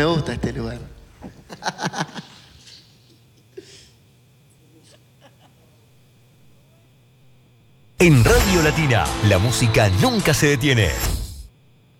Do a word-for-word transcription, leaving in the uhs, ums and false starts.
me gusta este lugar. En Radio Latina, la música nunca se detiene.